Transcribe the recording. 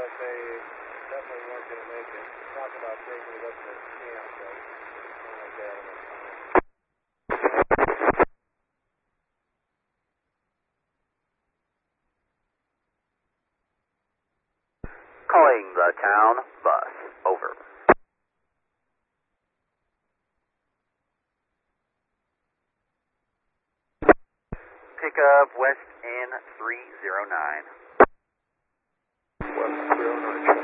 but they definitely weren't going to make it. Talk about taking it up to camp, but something like that. Calling the town bus. Over. Pick up West N 309. West 309.